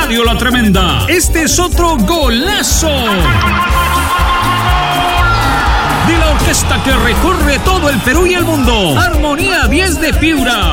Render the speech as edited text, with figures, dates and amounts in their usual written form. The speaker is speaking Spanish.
Radio La Tremenda. Este es otro golazo de la orquesta que recorre todo el Perú y el mundo. Armonía 10 de Piura.